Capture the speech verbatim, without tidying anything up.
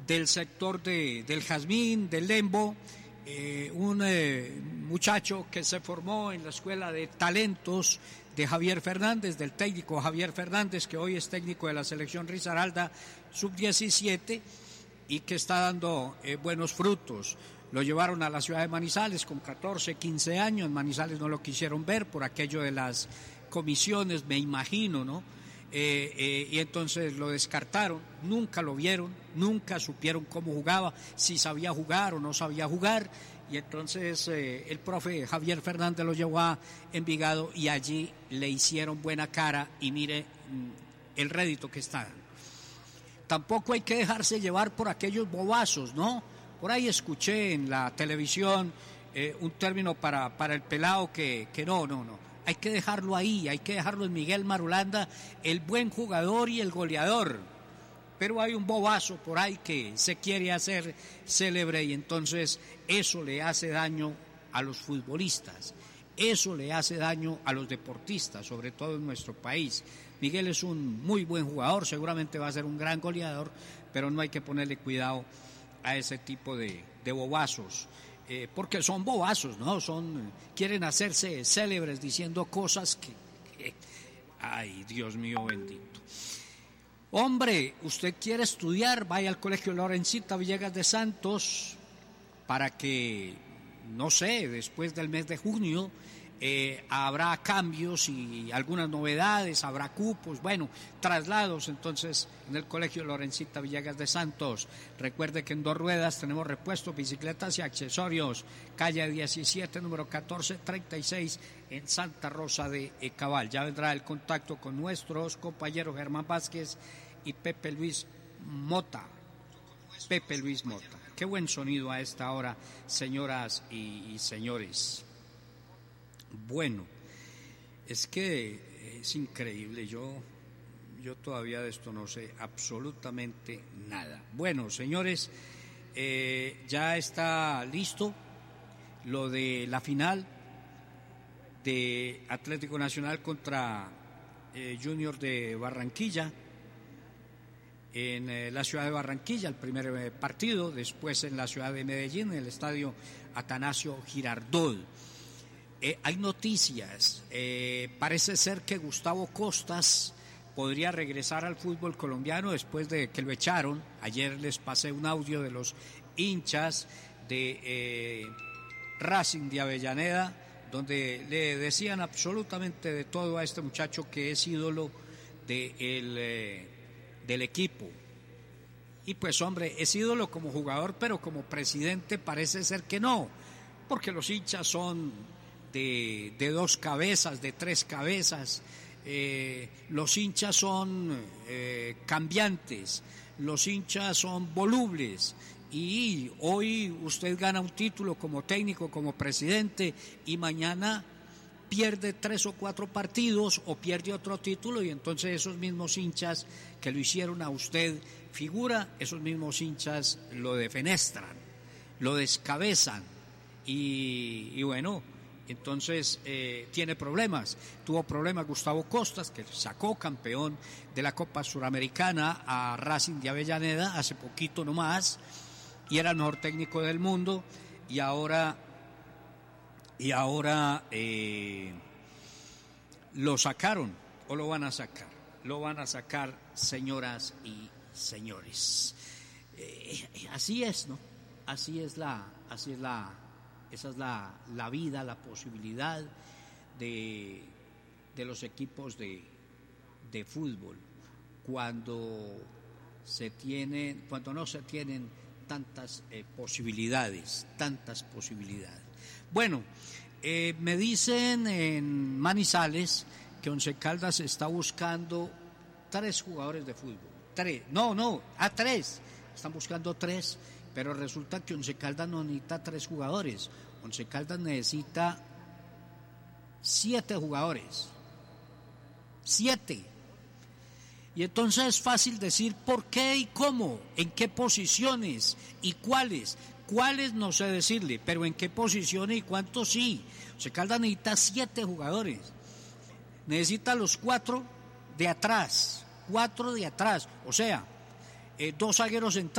del sector de, del Jazmín, del Lembo, eh, un eh, muchacho que se formó en la escuela de talentos de Javier Fernández, del técnico Javier Fernández, que hoy es técnico de la selección Risaralda sub diecisiete y que está dando eh, buenos frutos. Lo llevaron a la ciudad de Manizales con catorce, quince años, en Manizales no lo quisieron ver por aquello de las comisiones, me imagino, ¿no? Eh, eh, y entonces lo descartaron, nunca lo vieron, nunca supieron cómo jugaba, si sabía jugar o no sabía jugar, y entonces eh, el profe Javier Fernández lo llevó a Envigado y allí le hicieron buena cara y mire mm, el rédito que está dando. Tampoco hay que dejarse llevar por aquellos bobazos, ¿no? Por ahí escuché en la televisión eh, un término para, para el pelado que, que no, no, no. Hay que dejarlo ahí, hay que dejarlo en Miguel Marulanda, el buen jugador y el goleador. Pero hay un bobazo por ahí que se quiere hacer célebre y entonces eso le hace daño a los futbolistas, eso le hace daño a los deportistas, sobre todo en nuestro país. Miguel es un muy buen jugador, seguramente va a ser un gran goleador, pero no hay que ponerle cuidado a ese tipo de, de bobazos. Eh, porque son bobazos, ¿no? Son, quieren hacerse célebres diciendo cosas que, que... Ay, Dios mío bendito. Hombre, usted quiere estudiar, vaya al Colegio Lorencita Villegas de Santos para que, no sé, después del mes de junio eh, habrá cambios y algunas novedades, habrá cupos, bueno, traslados entonces en el Colegio Lorencita Villegas de Santos. Recuerde que en Dos Ruedas tenemos repuestos, bicicletas y accesorios, calle diecisiete, número catorce treinta y seis en Santa Rosa de Cabal. Ya vendrá el contacto con nuestros compañeros Germán Vázquez y Pepe Luis Mota. Pepe Luis Mota. Qué buen sonido a esta hora, señoras y, y señores. Bueno, es que es increíble, yo, yo todavía de esto no sé absolutamente nada. Bueno, señores, eh, ya está listo lo de la final de Atlético Nacional contra eh, Junior de Barranquilla, en eh, la ciudad de Barranquilla, el primer eh, partido, después en la ciudad de Medellín, en el estadio Atanasio Girardot. Eh, hay noticias, eh, parece ser que Gustavo Costas podría regresar al fútbol colombiano después de que lo echaron. Ayer les pasé un audio de los hinchas de eh, Racing de Avellaneda, donde le decían absolutamente de todo a este muchacho que es ídolo de el, eh, del equipo. Y pues hombre, es ídolo como jugador, pero como presidente parece ser que no, porque los hinchas son De, de dos cabezas, de tres cabezas, eh, los hinchas son eh, cambiantes, los hinchas son volubles, y hoy usted gana un título como técnico, como presidente, y mañana pierde tres o cuatro partidos o pierde otro título, y entonces esos mismos hinchas que lo hicieron a usted figura, esos mismos hinchas lo defenestran, lo descabezan, y, y bueno, entonces eh, tiene problemas. Tuvo problemas Gustavo Costas, que sacó campeón de la Copa Suramericana a Racing de Avellaneda hace poquito nomás, y era el mejor técnico del mundo, y ahora y ahora eh, lo sacaron, o lo van a sacar, lo van a sacar, señoras y señores. Eh, así es, ¿no? Así es la, así es la Esa es la, la vida, la posibilidad de, de los equipos de, de fútbol cuando se tienen, cuando no se tienen tantas eh, posibilidades, tantas posibilidades. Bueno, eh, me dicen en Manizales que Once Caldas está buscando tres jugadores de fútbol. Tres, no, no, a tres. Están buscando tres. Pero resulta que Once Caldas no necesita tres jugadores. Once Caldas necesita siete jugadores. Siete. Y entonces es fácil decir por qué y cómo, en qué posiciones y cuáles. Cuáles no sé decirle, pero en qué posiciones y cuántos sí. Once Caldas necesita siete jugadores. Necesita los cuatro de atrás. Cuatro de atrás. O sea, eh, dos zagueros centrales.